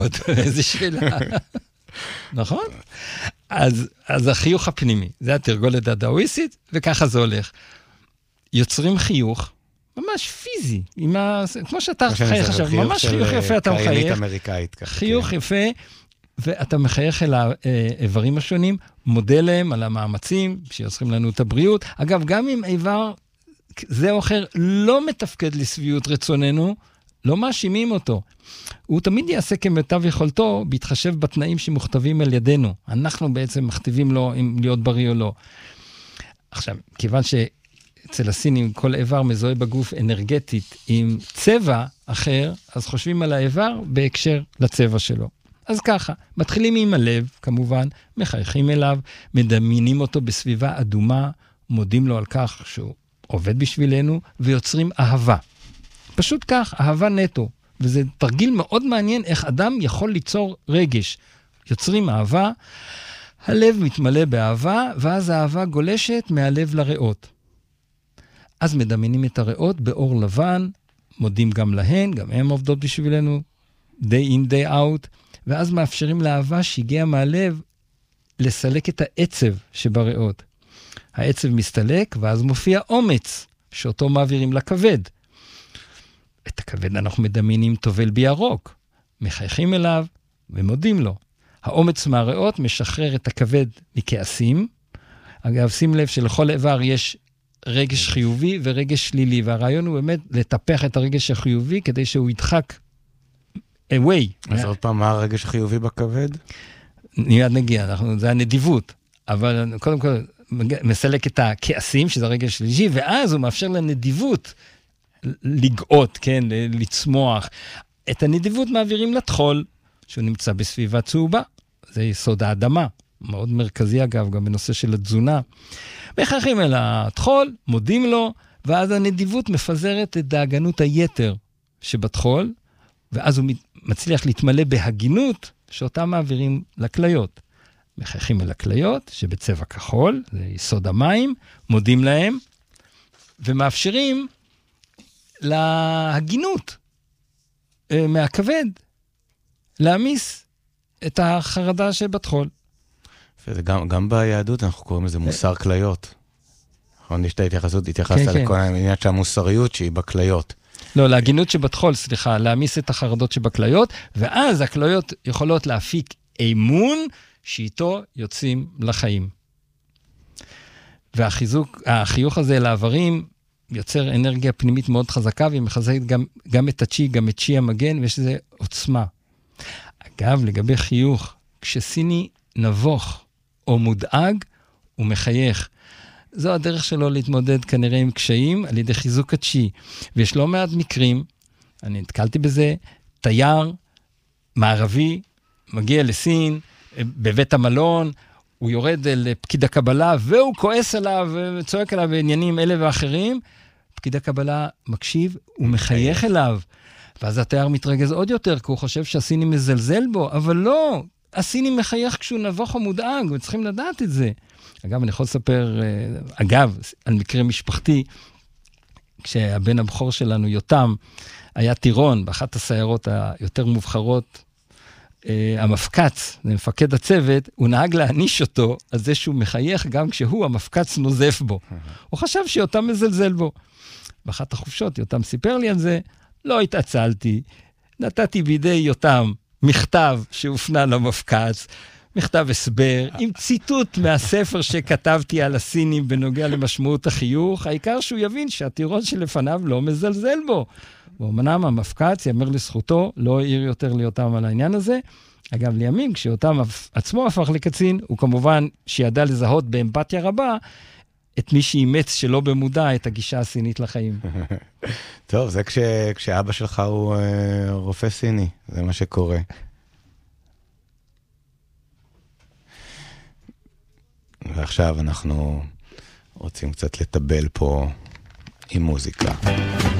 איזה שאלה. נכון? אז החיוך הפנימי, זה התרגולת הדאוויסטית, וככה זה הולך. יוצרים חיוך, ממש פיזי, כמו שאתה חייך עכשיו, ממש חיוך יפה אתה מחייך. חיילית אמריקאית. חיוך יפה, ואתה מחייך אל האיברים השונים, מודה להם על המאמצים, שיוצרים לנו את הבריאות. אגב, גם אם איבר זה או אחר לא מתפקד לסביות רצוננו, לא מאשימים אותו. הוא תמיד יעשה כמיטב יכולתו, בהתחשב בתנאים שמוכתבים על ידינו. אנחנו בעצם מכתיבים לו אם להיות בריא או לא. עכשיו, כיוון שאצל הסינים כל איבר מזוהה בגוף אנרגטית עם צבע אחר, אז חושבים על האיבר בהקשר לצבע שלו. אז ככה, מתחילים עם הלב, כמובן, מחייכים אליו, מדמיינים אותו בסביבה אדומה, מודים לו על כך שהוא עובד בשבילנו, ויוצרים אהבה. פשוט כך, אהבה נטו. וזה תרגיל מאוד מעניין איך אדם יכול ליצור רגש. יוצרים אהבה, הלב מתמלא באהבה, ואז האהבה גולשת מהלב לריאות. אז מדמיינים את הריאות באור לבן, מודים גם להן, גם הן עובדות בשבילנו, day in day out, ואז מאפשרים לאהבה שהגיעה מהלב לסלק את העצב שבריאות. העצב מסתלק, ואז מופיע אומץ, שאותו מעבירים לכבד. את הכבד אנחנו מדמיינים טובל בירוק, מחייכים אליו ומודים לו. האומץ מהריאות משחרר את הכבד מכעסים. אגב, שים לב שלכל איבר יש רגש חיובי ורגש שלילי, והרעיון הוא באמת לטפח את הרגש החיובי כדי שהוא ידחק away. אז עוד פעם, מה הרגש החיובי בכבד? מיד נגיע, זה הנדיבות, אבל קודם כל מסלק את הכעסים, שזה הרגש שלישי, ואז הוא מאפשר לנדיבות לגאות, כן, לצמוח. את הנדיבות מעבירים לטחול, שהוא נמצא בסביבה צהובה, זה יסוד האדמה, מאוד מרכזי אגב, גם בנושא של התזונה. מחייכים אל הטחול, מודים לו, ואז הנדיבות מפזרת את דאגנות היתר שבטחול, ואז הוא מצליח להתמלא בהגינות, שאותם מעבירים לכליות. מחייכים אל הכליות, שבצבע כחול, זה יסוד המים, מודים להם, ומאפשרים להגינות מהכבד, להמיס את החרדה שבטחול. גם ביהדות אנחנו קוראים לזה מוסר כליות. נכון, יש את ההתייחסות, התייחסת לכל העניין שהמוסריות שהיא בכליות. לא, להגינות שבטחול, סליחה, להמיס את החרדות שבכליות, ואז הכליות יכולות להפיק אמון שאיתו יוצאים לחיים. והחיוך הזה לעברים יוצר אנרגיה פנימית מאוד חזקה, והיא מחזקת גם את הצ'י, גם את צ'י המגן, ויש לזה עוצמה. אגב, לגבי חיוך, כשסיני נבוך או מודאג, הוא מחייך. זו הדרך שלו להתמודד כנראה עם קשיים על ידי חיזוק הצ'י. ויש לא מעט מקרים, אני נתקלתי בזה, תייר מערבי מגיע לסין, בבית המלון, הוא יורד לפקיד הקבלה, והוא כועס עליו וצועק עליו בעניינים אלה ואחרים. פקיד הקבלה מקשיב, הוא מחייך אליו. ואז התייר מתרגז עוד יותר, כי הוא חושב שהסיני מזלזל בו, אבל לא, הסיני מחייך כשהוא נבוך או מודאג, וצריכים לדעת את זה. אגב, אני יכול לספר, על מקרה משפחתי, כשהבן הבכור שלנו, יותם, היה טירון, באחת הסיירות היותר מובחרות, המפקץ, מפקד הצוות, הוא נהג להעניש אותו על זה שהוא מחייך גם כשהוא, המפקץ, נוזף בו. הוא חשב שיותם מזלזל בו. באחת החופשות, יותם סיפר לי על זה, לא התעצלתי, נתתי בידי יותם מכתב שהופנה למפקץ, מכתב הסבר, עם ציטוט מהספר שכתבתי על הסינים בנוגע למשמעות החיוך, העיקר שהוא יבין שהטירון שלפניו לא מזלזל בו. ואומנם המפקץ, יאמר לזכותו, לא העיר יותר ליותם על העניין הזה. אגב, לימים, כשיותם עצמו הפך לקצין, הוא כמובן שידע לזהות באמפתיה רבה, את מי שאימץ שלא במודע את הגישה הסינית לחיים. טוב, זה כשאבא שלך הוא רופא סיני, זה מה שקורה. ועכשיו אנחנו רוצים קצת לטבל פה עם מוזיקה.